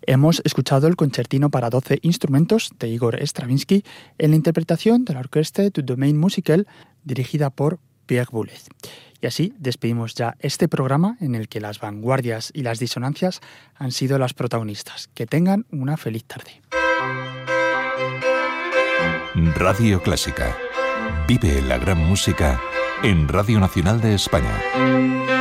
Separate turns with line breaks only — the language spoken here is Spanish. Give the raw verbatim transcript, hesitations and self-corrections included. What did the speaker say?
Hemos escuchado el concertino para doce instrumentos de Igor Stravinsky en la interpretación de la Orchestre du Domaine Musical dirigida por Pierre Boulez. Y así despedimos ya este programa en el que las vanguardias y las disonancias han sido las protagonistas. Que tengan una feliz tarde.
Radio Clásica. Vive la gran música en Radio Nacional de España.